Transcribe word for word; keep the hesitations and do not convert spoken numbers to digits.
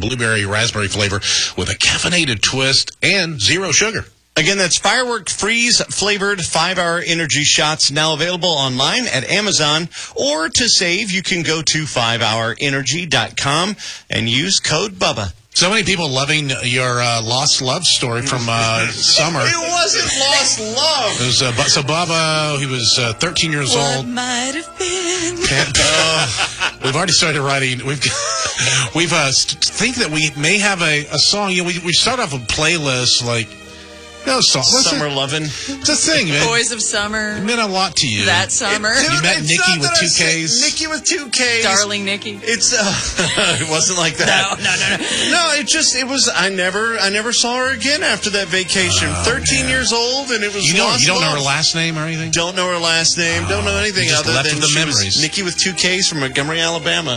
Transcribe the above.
blueberry raspberry flavor with a caffeinated twist and zero sugar. Again, that's Firework Freeze-flavored five-hour energy shots, now available online at Amazon. Or to save, you can go to five hour energy dot com and use code BUBBA. So many people loving your uh, lost love story from uh, summer. It wasn't lost love. It was, uh, so Bubba, he was uh, thirteen years what old. might have been. And, uh, we've already started writing. We've we've uh, think that we may have a, a song. You know, we we start off with playlists like. No song. Summer lovin'. It's a thing, man. Boys of Summer. It meant a lot to you. That summer. It, you met it's Nikki not with that two I Ks. said Nikki with two Ks. Darling Nikki. It's uh, it wasn't like that. No, no, no, no. No, it just it was. I never, I never saw her again after that vacation. Oh, Thirteen man. years old, and it was. You don't, lost you don't know love. her last name or anything? Don't know her last name. Oh, don't know anything you just other left than with the she memories. was Nikki with two Ks from Montgomery, Alabama.